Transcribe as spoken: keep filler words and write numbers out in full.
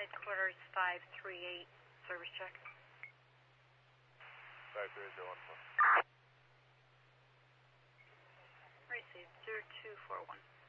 Headquarters five three eight, service check. five three zero one four. Received, zero two four one.